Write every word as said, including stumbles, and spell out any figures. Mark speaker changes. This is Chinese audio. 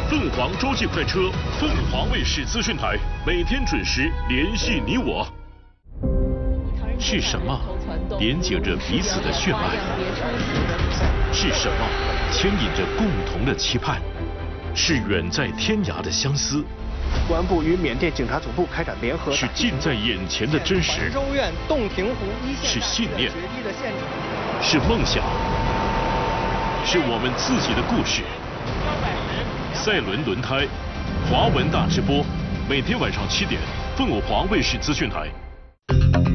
Speaker 1: 凤凰洲际快车，凤凰卫视资讯台，每天准时联系你我。是什么连接着彼此的血脉？是什么牵引着共同的期盼？是远在天涯的相思。
Speaker 2: 公安部与缅甸警察总部开展联合。
Speaker 1: 是近在眼前的真实。
Speaker 2: 州院洞庭湖一线
Speaker 1: 是信念。
Speaker 2: 决堤的现场。
Speaker 1: 是梦想。是我们自己的故事。赛轮轮胎，华文大直播，每天晚上七点，凤凰卫视资讯台。